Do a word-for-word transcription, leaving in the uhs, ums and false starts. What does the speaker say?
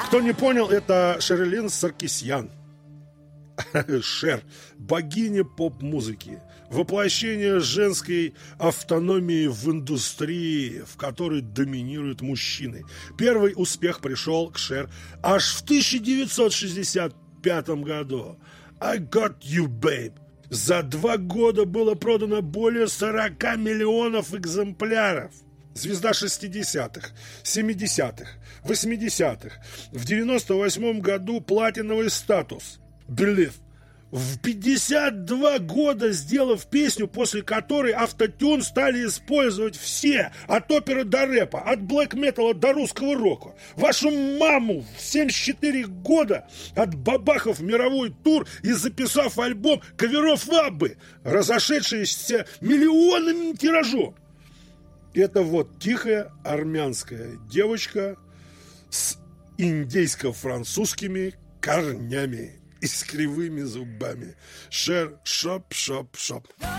Кто не понял, это Шерлин Саркисян. Шер, богиня поп-музыки, воплощение женской автономии в индустрии, в которой доминируют мужчины. Первый успех пришел к Шер аж в тысяча девятьсот шестьдесят пятом году. I Got You, Babe. За два года было продано более сорока миллионов экземпляров. Звезда шестидесятых, семидесятых, восьмидесятых. В девяносто восьмом году платиновый статус. Believe. В пятьдесят два года сделав песню, после которой автотюн стали использовать все, от оперы до рэпа, от блэк-металла до русского рока. Вашу маму в семьдесят четыре года от бабахов мировой тур и записав альбом каверов Аббы, разошедшийся миллионным тиражом. Это вот тихая армянская девочка с индейско-французскими корнями и с кривыми зубами. Шер, шоп, шоп, шоп.